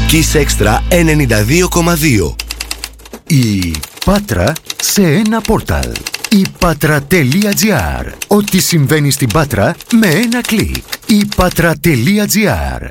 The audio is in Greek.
Kiss Extra 92,2. Η Πάτρα σε ένα πόρταλ. Η Patra.gr. Ό,τι συμβαίνει στην Πάτρα με ένα κλικ. Η Patra.gr.